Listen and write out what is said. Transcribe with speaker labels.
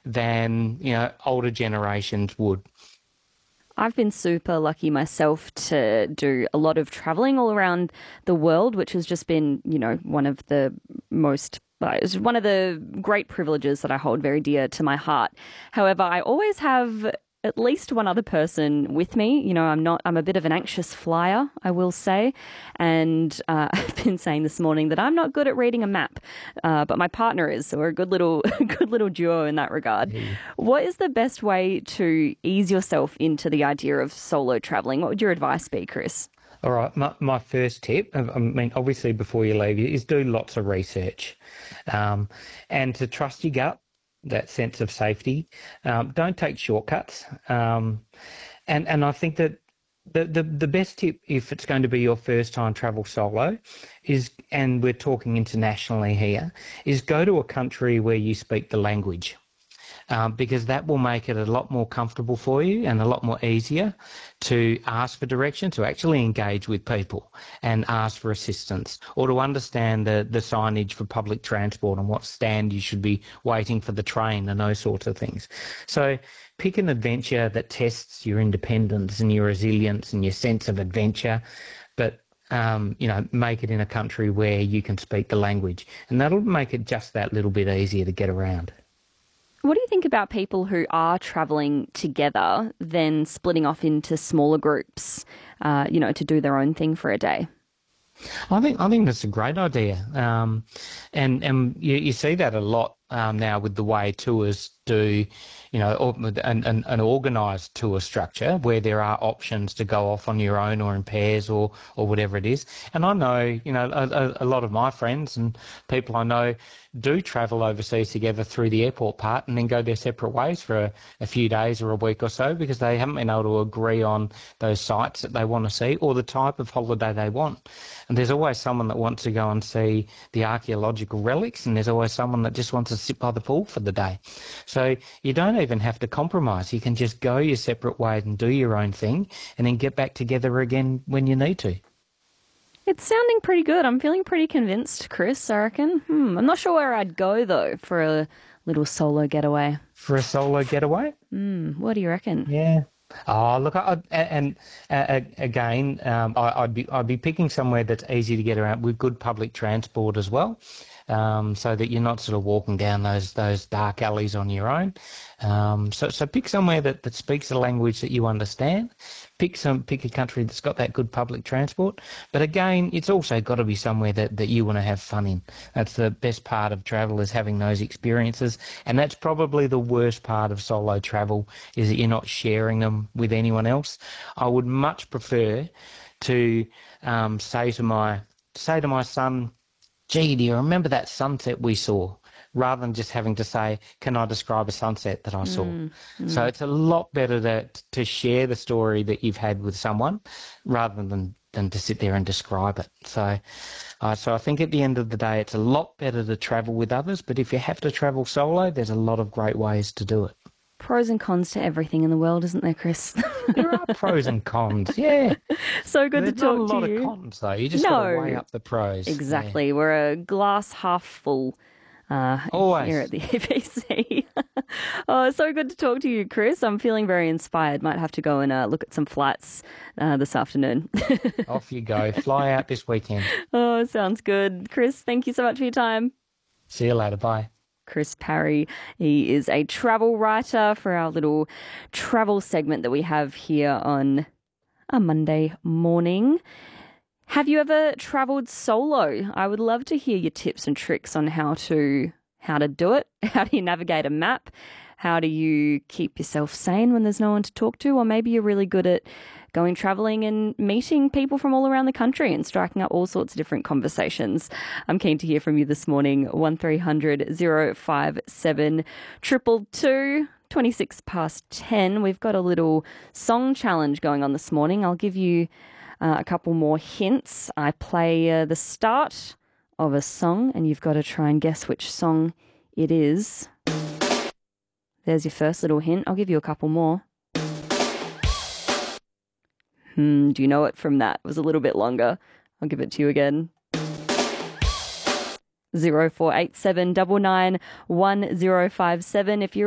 Speaker 1: than, older generations would.
Speaker 2: I've been super lucky myself to do a lot of traveling all around the world, which has just been, one of the most it's one of the great privileges that I hold very dear to my heart. However, I always have at least one other person with me. I'm a bit of an anxious flyer, I will say. And I've been saying this morning that I'm not good at reading a map, but my partner is. So we're a good little duo in that regard.
Speaker 1: Yeah.
Speaker 2: What is the best way to ease yourself into the idea of solo traveling? What would your advice be, Chris?
Speaker 1: All right, my first tip, I mean, obviously before you leave, is do lots of research, and to trust your gut, that sense of safety. Don't take shortcuts, and I think that the best tip, if it's going to be your first time travel solo, is, and we're talking internationally here, is go to a country where you speak the language. Because that will make it a lot more comfortable for you and a lot more easier to ask for direction, to actually engage with people and ask for assistance, or to understand the signage for public transport and what stand you should be waiting for the train and those sorts of things. So pick an adventure that tests your independence and your resilience and your sense of adventure, but make it in a country where you can speak the language, and that'll make it just that little bit easier to get around.
Speaker 2: What do you think about people who are travelling together, then splitting off into smaller groups, to do their own thing for a day?
Speaker 1: I think that's a great idea, and you see that a lot now with the way tours do, an organised tour structure where there are options to go off on your own or in pairs or whatever it is. And I know, a lot of my friends and people I know do travel overseas together through the airport part and then go their separate ways for a few days or a week or so because they haven't been able to agree on those sites that they want to see or the type of holiday they want. And there's always someone that wants to go and see the archaeological relics, and there's always someone that just wants to sit by the pool for the day. So you don't even have to compromise. You can just go your separate ways and do your own thing and then get back together again when you need to.
Speaker 2: It's sounding pretty good. I'm feeling pretty convinced, Chris, I reckon. I'm not sure where I'd go, though, for a little solo getaway.
Speaker 1: For a solo getaway?
Speaker 2: What do you reckon?
Speaker 1: Yeah. Oh, look, I'd be picking somewhere that's easy to get around with good public transport as well, so that you're not sort of walking down those dark alleys on your own. So pick somewhere that speaks a language that you understand. Pick a country that's got that good public transport. But again, it's also got to be somewhere that you want to have fun in. That's the best part of travel, is having those experiences. And that's probably the worst part of solo travel, is that you're not sharing them with anyone else. I would much prefer to say to my son, "Gee, do you remember that sunset we saw?" rather than just having to say, "Can I describe a sunset that I saw?" So it's a lot better to share the story that you've had with someone rather than to sit there and describe it. So I think at the end of the day, it's a lot better to travel with others, but if you have to travel solo, there's a lot of great ways to do it.
Speaker 2: Pros and cons to everything in the world, isn't there, Chris?
Speaker 1: There are pros and cons, yeah.
Speaker 2: So good to talk to you.
Speaker 1: There's not a lot of cons, though. You just got to weigh up the pros.
Speaker 2: Exactly. Yeah. We're a glass half full
Speaker 1: Always
Speaker 2: here at the ABC. Oh, so good to talk to you, Chris. I'm feeling very inspired. Might have to go and look at some flights this afternoon.
Speaker 1: Off you go. Fly out this weekend.
Speaker 2: Oh, sounds good. Chris, thank you so much for your time.
Speaker 1: See you later. Bye.
Speaker 2: Chris Parry. He is a travel writer for our little travel segment that we have here on a Monday morning. Have you ever travelled solo? I would love to hear your tips and tricks on how to do it. How do you navigate a map? How do you keep yourself sane when there's no one to talk to? Or maybe you're really good at going travelling and meeting people from all around the country and striking up all sorts of different conversations. I'm keen to hear from you this morning. 1300 057 222. 26 past 10. We've got a little song challenge going on this morning. I'll give you a couple more hints. I play the start of a song and you've got to try and guess which song it is. There's your first little hint. I'll give you a couple more. Do you know it from that? It was a little bit longer. I'll give it to you again. 0487 99 1057 if you're